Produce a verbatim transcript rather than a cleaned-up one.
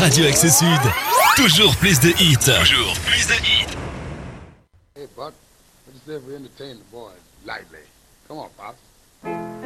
Radio Axe Sud. Toujours plus de hits. Toujours plus de hits. Hey, Buck, what you say if we entertain the boys lightly? Come on, Pop.